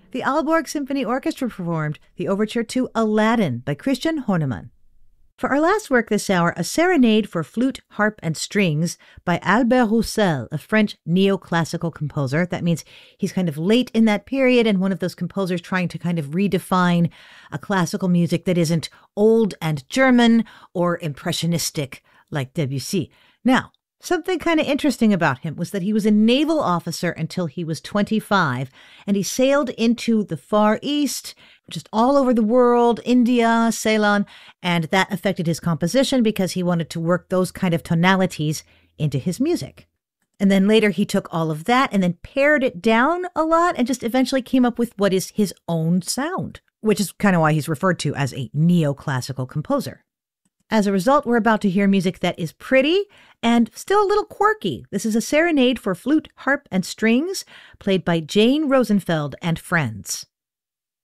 The Aalborg Symphony Orchestra performed the overture to Aladdin by Christian Horneman. For our last work this hour, a serenade for flute, harp, and strings by Albert Roussel, a French neoclassical composer. That means he's kind of late in that period and one of those composers trying to kind of redefine a classical music that isn't old and German or impressionistic like Debussy. Now, something kind of interesting about him was that he was a naval officer until he was 25, and he sailed into the Far East, just all over the world, India, Ceylon, and that affected his composition because he wanted to work those kind of tonalities into his music. And then later he took all of that and then pared it down a lot and just eventually came up with what is his own sound, which is kind of why he's referred to as a neoclassical composer. As a result, we're about to hear music that is pretty and still a little quirky. This is a serenade for flute, harp, and strings played by Jane Rosenfeld and Friends.